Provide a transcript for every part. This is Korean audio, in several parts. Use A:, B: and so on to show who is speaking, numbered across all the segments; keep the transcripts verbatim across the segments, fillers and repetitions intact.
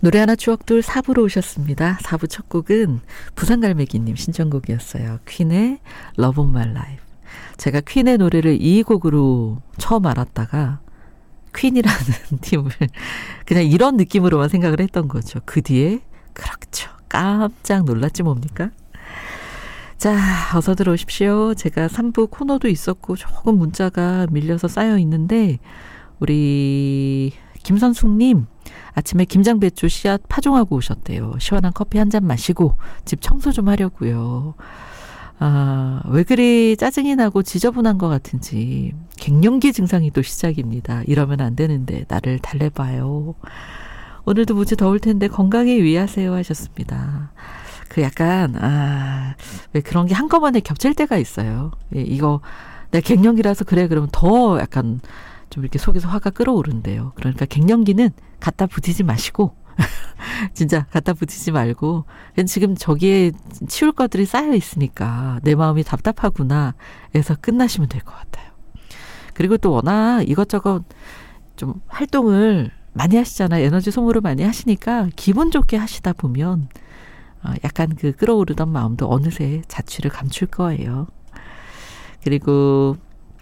A: 노래 하나 추억들 사 부로 오셨습니다. 사 부 첫 곡은 부산갈매기님 신청곡이었어요. 퀸의 Love of My Life. 제가 퀸의 노래를 이 곡으로 처음 알았다가 퀸이라는 팀을 그냥 이런 느낌으로만 생각을 했던 거죠. 그 뒤에 그렇죠. 깜짝 놀랐지 뭡니까? 자, 어서 들어오십시오. 제가 삼 부 코너도 있었고 조금 문자가 밀려서 쌓여 있는데 우리 김선숙님 아침에 김장배추 씨앗 파종하고 오셨대요. 시원한 커피 한 잔 마시고 집 청소 좀 하려고요. 아, 왜 그리 짜증이 나고 지저분한 것 같은지 갱년기 증상이 또 시작입니다. 이러면 안 되는데 나를 달래봐요. 오늘도 무지 더울 텐데 건강에 유의하세요 하셨습니다. 그 약간 아, 왜 그런 게 한꺼번에 겹칠 때가 있어요. 예, 이거 내가 갱년기라서 그래 그러면 더 약간 좀 이렇게 속에서 화가 끓어오른대요. 그러니까 갱년기는 갖다 붙이지 마시고 진짜 갖다 붙이지 말고 지금 저기에 치울 것들이 쌓여 있으니까 내 마음이 답답하구나 해서 끝나시면 될 것 같아요. 그리고 또 워낙 이것저것 좀 활동을 많이 하시잖아요. 에너지 소모를 많이 하시니까 기분 좋게 하시다 보면 약간 그 끌어오르던 마음도 어느새 자취를 감출 거예요. 그리고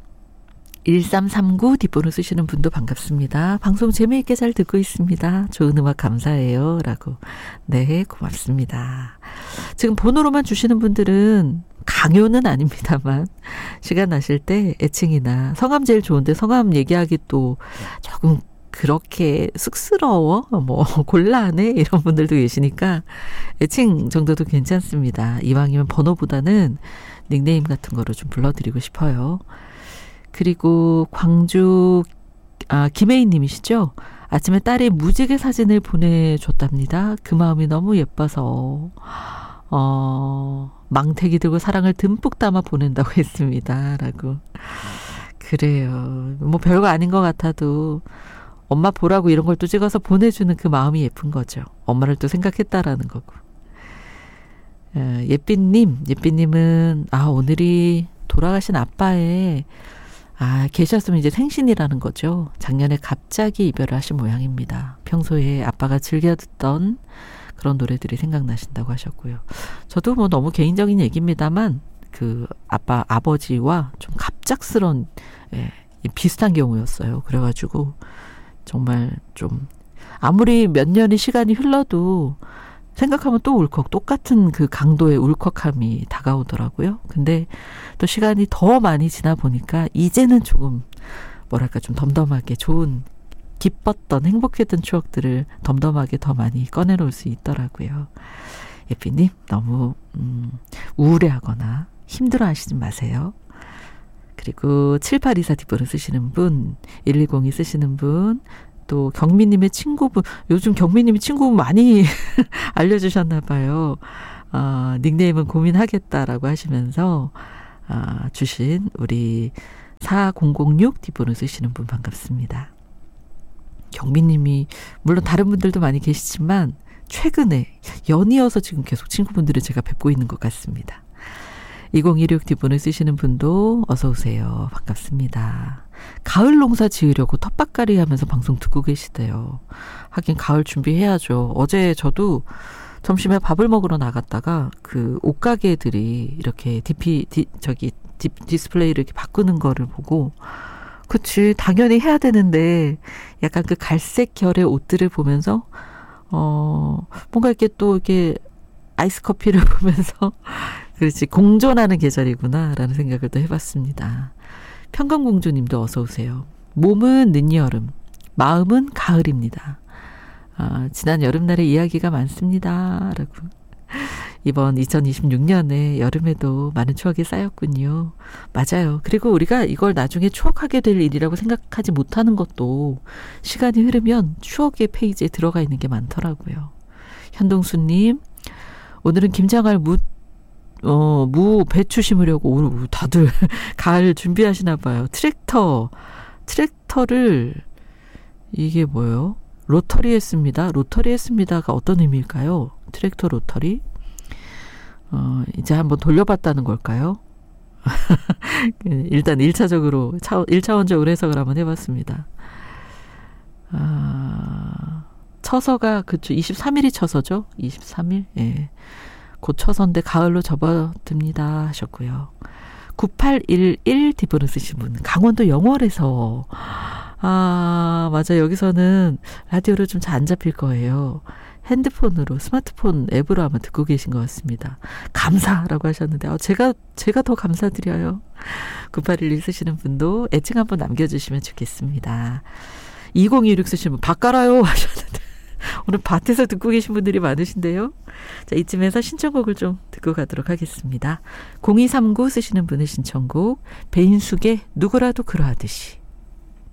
A: 일삼삼구 뒷번호 쓰시는 분도 반갑습니다. 방송 재미있게 잘 듣고 있습니다. 좋은 음악 감사해요. 라고. 네, 고맙습니다. 지금 번호로만 주시는 분들은 강요는 아닙니다만 시간 나실 때 애칭이나 성함 제일 좋은데 성함 얘기하기 또 조금 그렇게 쑥스러워 뭐 곤란해 이런 분들도 계시니까 애칭 정도도 괜찮습니다. 이왕이면 번호보다는 닉네임 같은 거로 좀 불러드리고 싶어요. 그리고 광주 아, 김혜인 님이시죠? 아침에 딸이 무지개 사진을 보내줬답니다. 그 마음이 너무 예뻐서 어, 망태기 들고 사랑을 듬뿍 담아 보낸다고 했습니다. 라고. 그래요. 뭐 별거 아닌 것 같아도 엄마 보라고 이런 걸 또 찍어서 보내주는 그 마음이 예쁜 거죠. 엄마를 또 생각했다라는 거고. 어, 예삐님, 예삐님은 아 오늘이 돌아가신 아빠의 아, 계셨으면 이제 생신이라는 거죠. 작년에 갑자기 이별을 하신 모양입니다. 평소에 아빠가 즐겨 듣던 그런 노래들이 생각나신다고 하셨고요. 저도 뭐 너무 개인적인 얘기입니다만 그 아빠, 아버지와 좀 갑작스런 예, 비슷한 경우였어요. 그래가지고 정말 좀 아무리 몇 년의 시간이 흘러도 생각하면 또 울컥 똑같은 그 강도의 울컥함이 다가오더라고요. 근데 또 시간이 더 많이 지나 보니까 이제는 조금 뭐랄까 좀 덤덤하게 좋은 기뻤던 행복했던 추억들을 덤덤하게 더 많이 꺼내놓을 수 있더라고요. 예삐님 너무 음, 우울해하거나 힘들어하시지 마세요. 그리고 칠팔이사 뒷번호 쓰시는 분, 일일공이 쓰시는 분, 또 경미님의 친구분, 요즘 경미님이 친구분 많이 알려주셨나 봐요. 어, 닉네임은 고민하겠다라고 하시면서 어, 주신 우리 사공공육 뒷번호 쓰시는 분 반갑습니다. 경미님이 물론 다른 분들도 많이 계시지만 최근에 연이어서 지금 계속 친구분들을 제가 뵙고 있는 것 같습니다. 이공일육 뒷번호 쓰시는 분도 어서 오세요. 반갑습니다. 가을 농사 지으려고 텃밭갈이 하면서 방송 듣고 계시대요. 하긴 가을 준비해야죠. 어제 저도 점심에 밥을 먹으러 나갔다가 그 옷가게들이 이렇게 디피 디, 저기 디, 디스플레이를 이렇게 바꾸는 거를 보고 그치 당연히 해야 되는데 약간 그 갈색 결의 옷들을 보면서 어 뭔가 이렇게 또 이렇게 아이스 커피를 보면서 그렇지 공존하는 계절이구나라는 생각을 또 해봤습니다. 평강공주님도 어서 오세요. 몸은 늦여름, 마음은 가을입니다. 아, 지난 여름날의 이야기가 많습니다. 라고. 이번 이천이십육 년에 여름에도 많은 추억이 쌓였군요. 맞아요. 그리고 우리가 이걸 나중에 추억하게 될 일이라고 생각하지 못하는 것도 시간이 흐르면 추억의 페이지에 들어가 있는 게 많더라고요. 현동수님, 오늘은 김장할 무 어, 무, 배추 심으려고 오늘 다들 가을 준비하시나 봐요. 트랙터, 트랙터를, 이게 뭐예요? 로터리 했습니다. 로터리 했습니다가 어떤 의미일까요? 트랙터 로터리? 어, 이제 한번 돌려봤다는 걸까요? 일단 일 차적으로, 차, 일 차원적으로 해석을 한번 해봤습니다. 아, 처서가 그쵸. 이십삼 일이 처서죠. 이십삼 일. 예. 곧 처서인데 가을로 접어듭니다 하셨고요. 구팔일일 디보를 쓰신 분. 강원도 영월에서 아 맞아 여기서는 라디오를 좀 잘 안 잡힐 거예요. 핸드폰으로 스마트폰 앱으로 아마 듣고 계신 것 같습니다. 감사라고 하셨는데 어, 제가 제가 더 감사드려요. 구팔일일 쓰시는 분도 애칭 한번 남겨주시면 좋겠습니다. 이공이육 쓰시는 분 바꿔라요 하셨는데 오늘 밭에서 듣고 계신 분들이 많으신데요. 자, 이쯤에서 신청곡을 좀 듣고 가도록 하겠습니다. 공이삼구 쓰시는 분의 신청곡 배인숙의 누구라도 그러하듯이.